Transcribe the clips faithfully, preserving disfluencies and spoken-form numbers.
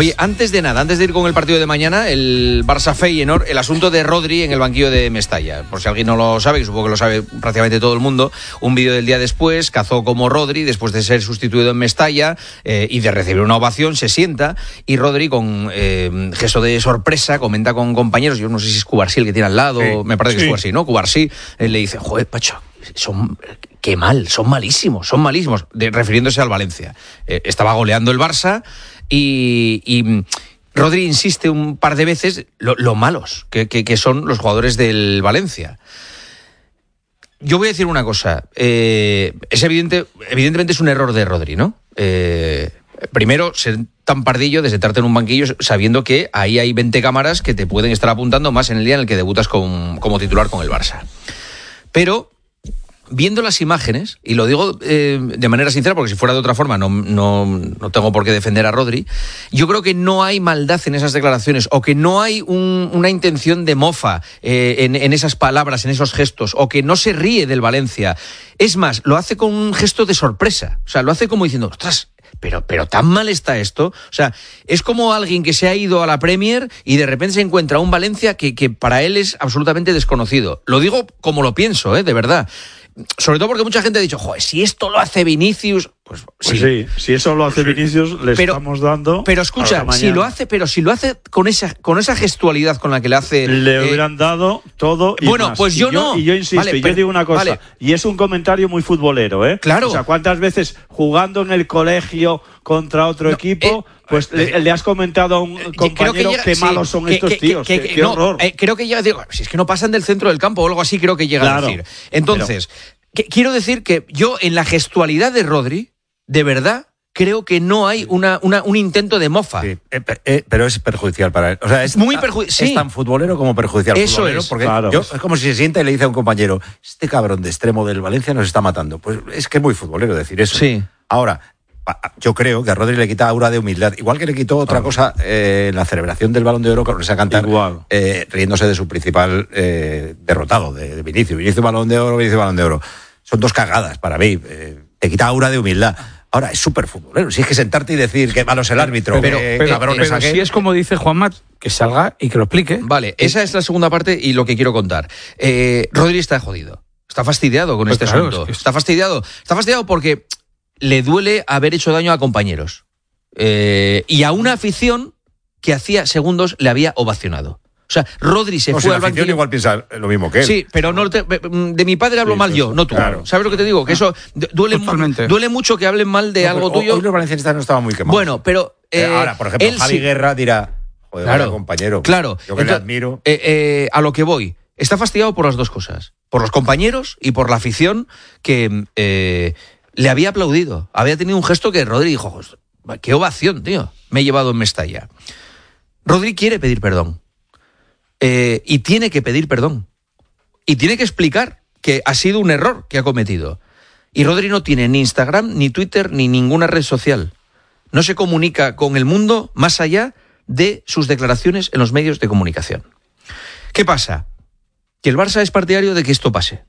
Oye, antes de nada, antes de ir con el partido de mañana, el Barça-Feyenoord, el asunto de Rodri en el banquillo de Mestalla. Por si alguien no lo sabe, que supongo que lo sabe prácticamente todo el mundo, un vídeo del día después, cazó como Rodri, después de ser sustituido en Mestalla eh, y de recibir una ovación, se sienta y Rodri, con eh, gesto de sorpresa, comenta con compañeros, yo no sé si es Cubarsí el que tiene al lado, sí, me parece que sí. es Cubarsí, ¿no? Cubarsí eh, le dice, joder, Pacho, son... qué mal, son malísimos, son malísimos, de, refiriéndose al Valencia. Eh, estaba goleando el Barça y, y Rodri insiste un par de veces lo, lo malos que, que, que son los jugadores del Valencia. Yo voy a decir una cosa, eh, es evidente, evidentemente es un error de Rodri, ¿no? Eh, primero, ser tan pardillo de sentarte en un banquillo sabiendo que ahí hay veinte cámaras que te pueden estar apuntando más en el día en el que debutas con, como titular con el Barça. Pero viendo las imágenes, y lo digo eh, de manera sincera, porque si fuera de otra forma no, no, no tengo por qué defender a Rodri, yo creo que no hay maldad en esas declaraciones, o que no hay un, una intención de mofa eh, en, en esas palabras, en esos gestos, o que no se ríe del Valencia. Es más, lo hace con un gesto de sorpresa, o sea, lo hace como diciendo, ostras, pero, pero tan mal está esto. O sea, es como alguien que se ha ido a la Premier y de repente se encuentra un Valencia que, que para él es absolutamente desconocido. Lo digo como lo pienso, ¿eh? De verdad. Sobre todo porque mucha gente ha dicho, joder, si esto lo hace Vinicius, pues, pues sí. sí, si eso lo hace Vinicius, le pero, estamos dando. Pero escucha, si lo hace, pero si lo hace con esa, con esa gestualidad con la que le hace, le eh, hubieran dado todo y bueno, más. pues yo, y yo no. Y yo insisto, vale, y yo pero, digo una cosa, vale. Y es un comentario muy futbolero, ¿eh? Claro. O sea, ¿cuántas veces jugando en el colegio contra otro no, equipo, eh, pues eh, le, le has comentado a un compañero que llega, qué sí, malos son que, estos que, tíos? Que, que, qué, qué no, horror. Eh, creo que llega, digo, si es que no pasan del centro del campo o algo así, creo que llega claro, a decir. Entonces. Pero, Que, quiero decir que yo en la gestualidad de Rodri, de verdad, creo que no hay una, una, un intento de mofa. Sí, eh, eh, pero es perjudicial para él. O sea, es muy perjudicial. Sí. Es tan futbolero como perjudicial. Eso futbolero es. Porque claro. yo, es como si se sienta y le dice a un compañero, este cabrón de extremo del Valencia nos está matando. Pues es que es muy futbolero decir eso. Sí. Ahora, yo creo que a Rodri le quita aura de humildad, igual que le quitó otra ah. cosa eh, en la celebración del Balón de Oro, con esa cantar eh, riéndose de su principal eh, derrotado, de, de Vinicius. Vinicius Balón de Oro, Vinicius Balón de Oro. Son dos cagadas para mí. Eh, te quita aura de humildad. Ahora, es súper futbolero. Si es que sentarte y decir que malo es el árbitro, pero, que pero, cabrones pero aquel. Si es como dice Juanma, que salga y que lo explique. Vale, esa es la segunda parte y lo que quiero contar. Eh, Rodri está jodido. Está fastidiado con pues este claro, asunto. Es que es... Está fastidiado. Está fastidiado porque le duele haber hecho daño a compañeros. Eh, y a una afición que hacía segundos le había ovacionado. O sea, Rodri se no, fue si al banquillo. Igual piensa lo mismo que él. Sí, pero no te, de mi padre hablo sí, mal yo, no tú. Claro. ¿Sabes lo que te digo? Que eso duele, duele mucho que hablen mal de no, algo tuyo. Hoy los valencianistas no estaban muy quemados. Bueno, pero eh, eh, ahora, por ejemplo, Javi sí. Guerra dirá, joder, claro, vaya compañero. Claro. Yo que Entonces, le admiro. Eh, eh, a lo que voy. Está fastidiado por las dos cosas. Por los compañeros y por la afición que eh, le había aplaudido. Había tenido un gesto que Rodri dijo, qué ovación, tío. Me he llevado en Mestalla. Rodri quiere pedir perdón. Eh, y tiene que pedir perdón. Y tiene que explicar que ha sido un error que ha cometido. Y Rodri no tiene ni Instagram, ni Twitter, ni ninguna red social. No se comunica con el mundo más allá de sus declaraciones en los medios de comunicación. ¿Qué pasa? Que el Barça es partidario de que esto pase.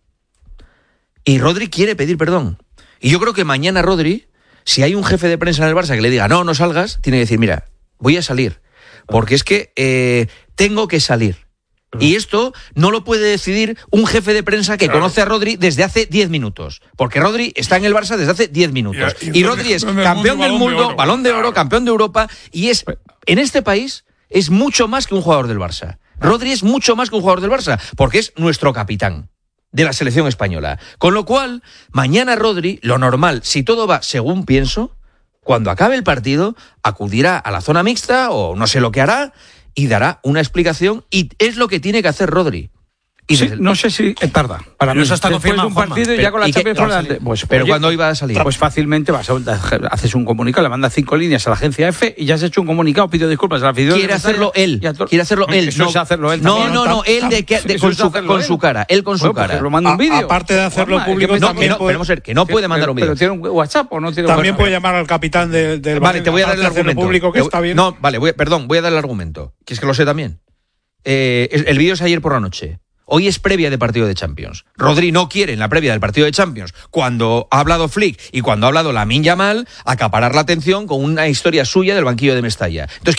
Y Rodri quiere pedir perdón. Y yo creo que mañana Rodri, si hay un jefe de prensa en el Barça que le diga, no, no salgas, tiene que decir, mira, voy a salir. Porque es que eh, tengo que salir. Y esto no lo puede decidir un jefe de prensa que claro. conoce a Rodri desde hace diez minutos. Porque Rodri está en el Barça desde hace diez minutos. Y, y, y Rodri es campeón del mundo, de balón de oro, claro. campeón de Europa. Y es, en este país, es mucho más que un jugador del Barça. Rodri es mucho más que un jugador del Barça. Porque es nuestro capitán de la selección española. Con lo cual, mañana Rodri, lo normal, si todo va según pienso, cuando acabe el partido, acudirá a la zona mixta o no sé lo que hará y dará una explicación y es lo que tiene que hacer Rodri. Y sí, no sé si tarda. Para mí, eso está después de un partido pero, ya con la Champions por delante. Pues, pero ¿cuándo iba a salir? Pues fácilmente vas a, haces un comunicado, le mandas cinco líneas a la agencia F y ya has hecho un comunicado, pidió disculpas a la afición. Quiere hacerlo él. Quiere hacerlo él. Eso no, es hacerlo él. No, también, no, no, él de, de, de con, su, con él. su cara, él con bueno, su cara. Pues lo manda un vídeo. Aparte de hacerlo Juanma, público, que no, también que no, puede, pero, ser, que no puede mandar un vídeo. Pero tiene un WhatsApp o no tiene También WhatsApp? puede llamar al capitán del de Vale, te voy a dar el argumento. Público que está bien. No, vale, voy, perdón, voy a dar el argumento, que es que lo sé también. Eh, el vídeo es ayer por la noche. Hoy es previa de partido de Champions. Rodri no quiere en la previa del partido de Champions, cuando ha hablado Flick y cuando ha hablado Lamine Yamal, acaparar la atención con una historia suya del banquillo de Mestalla. Entonces